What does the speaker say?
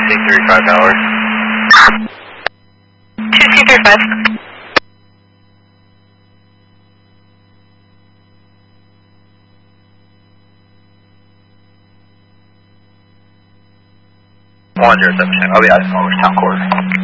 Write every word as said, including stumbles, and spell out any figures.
two three five hours. two two three five. one zero seven, I'll be out of Norwich Town Court.